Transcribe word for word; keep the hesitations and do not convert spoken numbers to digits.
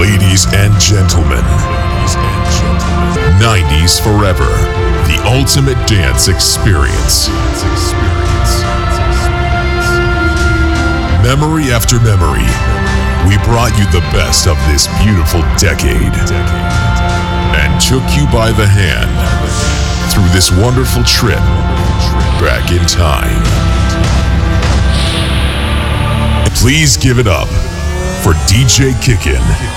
Ladies and gentlemen, nineties Forever, the ultimate dance experience. Memory after memory, we brought you the best of this beautiful decade and took you by the hand through this wonderful trip back in time. Please give it up for D J Kickin'.